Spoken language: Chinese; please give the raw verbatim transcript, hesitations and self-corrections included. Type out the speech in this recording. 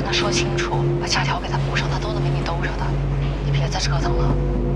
跟他说清楚，把假条给他补上，他都能给你兜着的。你别再折腾了。